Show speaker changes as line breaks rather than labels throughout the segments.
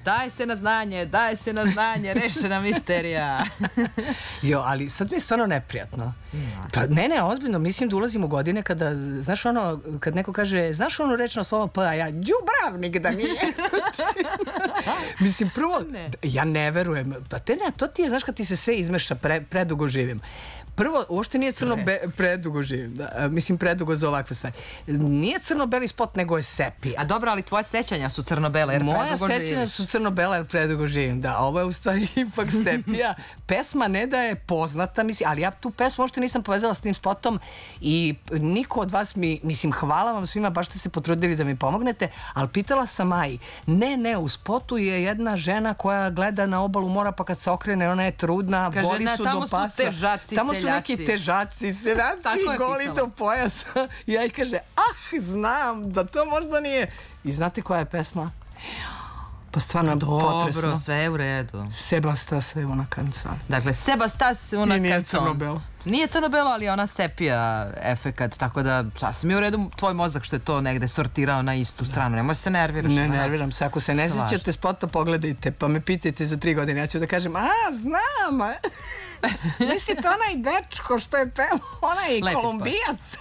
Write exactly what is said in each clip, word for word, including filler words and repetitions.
daje se na znanje, daje se na znanje, rešena misterija.
Jo, ali sad mi je stvarno neprijatno. Pa, ne, ne, ozbiljno, mislim da ulazim u godine kada, znaš ono, kad neko kaže, znaš ono rečno slovo P, a ja, đubravnik da nije. Mislim, prvo,
Ne.
ja ne verujem, pa te ne, to ti je, znaš, kad ti se sve izmeša, pre, predugo živim. Prvo, uopšte nije crno-be, predugo živim, da, a, mislim, predugo za ovakve stvari. Nije crno-beli spot, nego je sepija.
A dobro, ali tvoje sećanja su crno-bele, jer
Moja
predugo
sećanja
živiš.
su crno-bela jer predugo živim, da, ovo je u stvari ipak sepija. Pesma ne da je poznata, mislim, ali ja tu pesmu uopšte nisam povezala s tim spotom i niko od vas mi, mislim, hvala vam svima, baš ste se potrudili da mi pomognete, ali pitala sam Maji, ne, ne, u spotu je jedna žena koja gleda na obalu mora, pa kad se okrene, ona je trudna,
Kaže,
goli
ne,
su
tamo
do
su
pasa.
težaci,
Tamo su
seljaci.
neki težaci, seljaci,
Tako je
goli
pisalo.
do pojasa. I ja i kaže, ah, znam da to možda nije. I znate koja je pesma? Pa stvarno potresno.
Dobro, sve je u redu.
Sebastas je una canzone.
Dakle, Sebastas una
I nije
canzone.
crno-belo.
Nije crno-belo, ali je ona sepija efekat, tako da sasvim je u redu tvoj mozak što je to negde sortirao na istu stranu. Ne možeš se nerviraš.
Ne,
da.
nerviram se. Ako se ne
Slažem.
sjećate spota, pogledajte, pa me pitajte za tri godine. Ja ću da kažem, a, znam, a. Mislite, onaj dečko što je peo, onaj
Lepi spot.
Kolumbijac.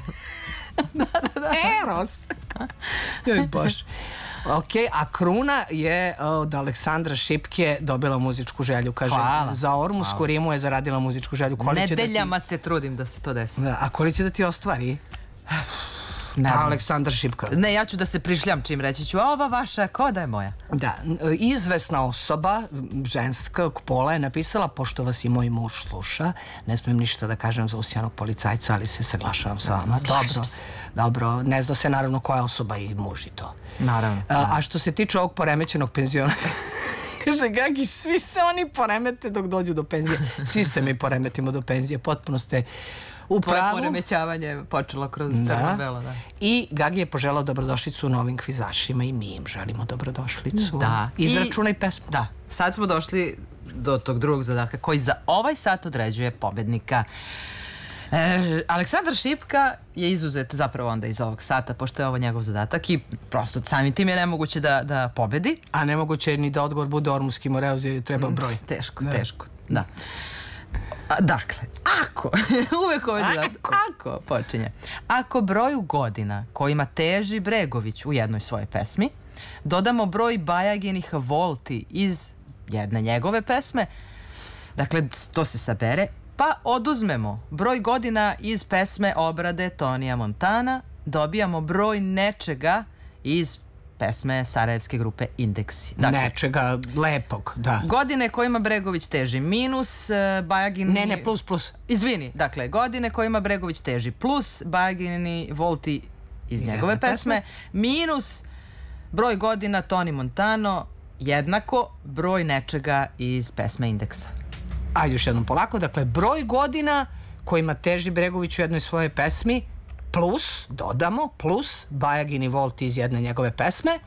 Eros. Joj, bož. Ok, a Kruna je od Aleksandra Šipke dobila muzičku želju. Kaže,
Hvala.
za Ormusku rimu je zaradila muzičku želju. Koliko će da ti-
Nedeljama se trudim da se to desi.
Da, a koliko će da ti ostvari?
Ne znam.
Aleksandar Šipka.
Ne, ja ću da se prišljam čim reći ću, a ova vaša, ko da je moja?
Da, izvesna osoba, ženskog pola je napisala, pošto vas i moj muž sluša, ne smijem ništa da kažem za usijanog policajca, ali se saglašavam sa vama.
Slažem
Dobro,
se.
dobro, ne zna se naravno koja osoba i muž i to.
Naravno.
A, a što se tiče ovog poremećenog penziona, kaže Gagi, svi se oni poremete dok dođu do penzije. Svi se mi poremetimo do penzije, potpuno ste u
Tvoje
pravu.
poremećavanje počelo kroz
Da.
crno-belo, da.
I Gagi je poželao dobrodošlicu novim kvizašima i mi im želimo dobrodošlicu.
Da.
Izračunaj pesmu.
Da, sad smo došli do tog drugog zadatka koji za ovaj sat određuje pobednika. E, Aleksandar Šipka je izuzet zapravo onda iz ovog sata, pošto je ovo njegov zadatak i prosto samim tim je nemoguće da, da pobedi.
A nemoguće je ni da odgovor bude Ormuski Moreuz jer je treba broj.
Teško,
Da.
teško, da. A, dakle, ako, uvek ovaj zadatak, ako počinje, ako broju godina kojima teži Bregović u jednoj svojoj pesmi, dodamo broj Bajaginih volti iz jedne njegove pesme, dakle, to se sabere, pa oduzmemo broj godina iz pesme obrade Tonija Montana, dobijamo broj nečega iz pesme sarajevske grupe Indeksi. Dakle,
Nečega lepog, da.
godine kojima Bregović teži minus, e, Bajagini...
Ne, ne, plus, plus.
Izvini, dakle, godine kojima Bregović teži plus, Bajagini volti iz njegove
jedne
pesme, minus broj godina Toni Montano, jednako broj nečega iz pesme Indeksa.
Ajde još jednom polako. Dakle, broj godina kojima teži Bregović u jednoj svojoj pesmi, plus, dodamo, plus Bajagini volti iz jedne njegove pesme,